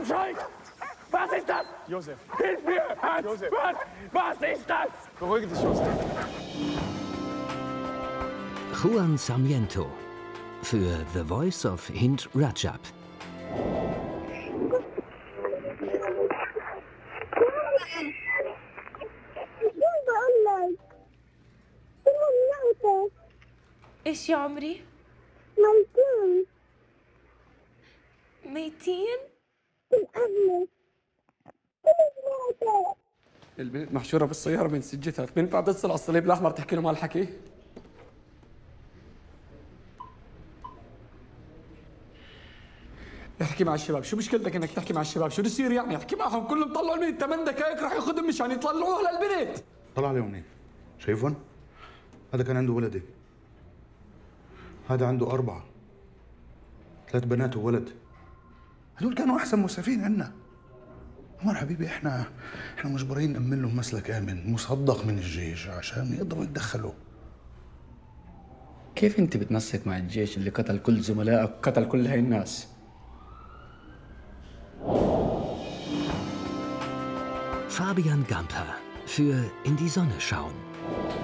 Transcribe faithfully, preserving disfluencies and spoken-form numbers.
Adam schreit! Was ist das? Josef. Hilf mir! Hans! Josef. Was? Was ist das? Beruhige dich, Josef. Juan Sarmiento für The Voice of Hind Rajab. ايش يا عمري؟ ميتين. ميتين؟ الأهل. البنت محشوره بالسياره بين سجتها، بينفع تتصل على الصليب الاحمر تحكي لهم هالحكي؟ احكي مع الشباب، شو مشكلتك انك تحكي مع الشباب؟ شو بصير يعني؟ احكي معهم كلهم طلعوا البنت، ثمان دقائق راح ياخذهم مشان يطلعوها للبنت. طلع عليهم منين؟ شايفهم؟ هذا كان عنده ولدين. هذا عنده أربعة. ثلاث بنات وولد. هدول كانوا أحسن مسعفين عنا. عمر حبيبي احنا احنا مجبورين نأمن لهم مسلك آمن مصدق من الجيش عشان يقدروا يتدخلوا. كيف انت بتمسك مع الجيش اللي قتل كل زملائك وقتل كل هاي الناس؟ Fabian Gamper für In die Sonne schauen.